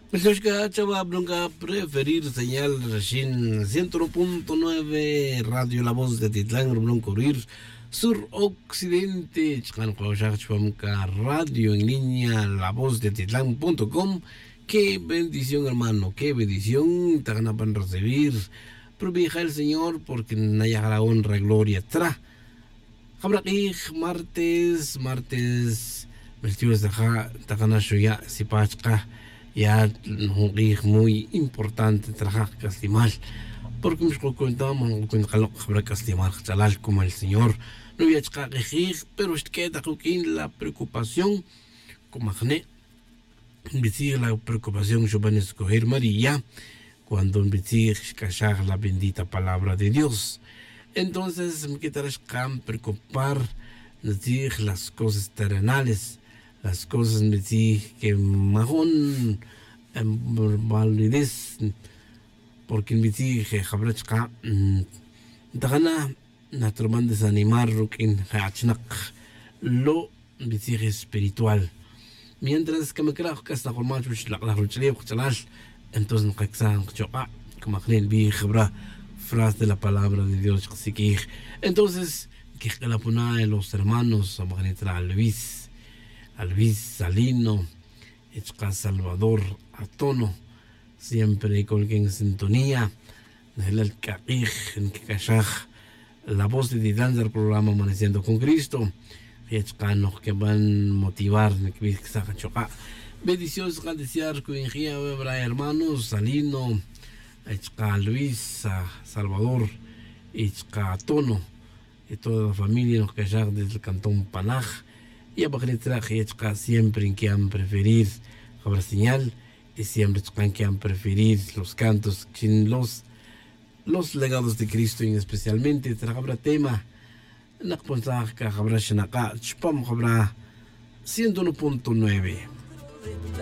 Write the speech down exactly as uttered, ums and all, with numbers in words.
Melhoshka Chava nunca preferir señal Rashin ciento uno punto nueve Radio La Voz de Titlán, Blanco Rir, Sur Occidente, Chcan Chpamka Radio en línea, la voz de Titlán punto com. Qué bendición, hermano, qué bendición te van a recibir. Provija el Señor porque naya la honra y gloria tra. Habrakij, martes, martes, vestidos de ja, taganashuya, sipachka. Ya muy importante trabajar castimal porque nos contamos con el castimal como el Señor no había pero es que la preocupación como la preocupación yo van a escoger María cuando callar la bendita palabra de Dios. Entonces me quitaré preocupar decir las cosas terrenales, las cosas me dicen que mahon validez porque me dicen que habrachka dagana naturman desanimar rukin hachnak lo me dicen espiritual mientras que me creo que esta forma la la ruchileo chalal entonces no caxan choa como creen bi khibra frase de la palabra de Dios que entonces que la puna de los hermanos a Luis a Luis Salino, Echka Salvador, a tono, siempre con quien en sintonía, el Caij, en Kikashaj, la voz de Titán del programa Amaneciendo con Cristo, Echka nos que van motivar, en que Kikashaj Choka. Bendiciones, desear que Ingia, hermanos, Salino, Echka Luis, Salvador, Echka Tono, y toda la familia nos Kashaj desde el cantón Panaj. Y a traje siempre en que han preferido la señal y siempre en que han preferido los cantos, los, los legados de Cristo, y especialmente traje tema nakponsaj ka habra shanaka chpam habra ciento uno punto nueve.